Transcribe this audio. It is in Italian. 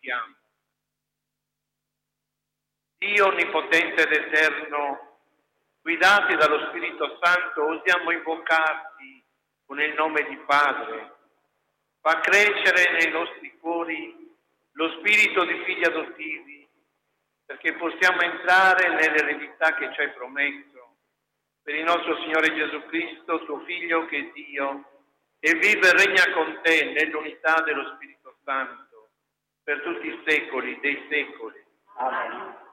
invochiamo. Dio onnipotente ed eterno, guidati dallo Spirito Santo, osiamo invocarti con il nome di Padre. Fa crescere nei nostri cuori lo spirito di figli adottivi, perché possiamo entrare nell'eredità che ci hai promesso, per il nostro Signore Gesù Cristo, tuo Figlio che è Dio, e vive e regna con te nell'unità dello Spirito Santo, per tutti i secoli dei secoli. Amen.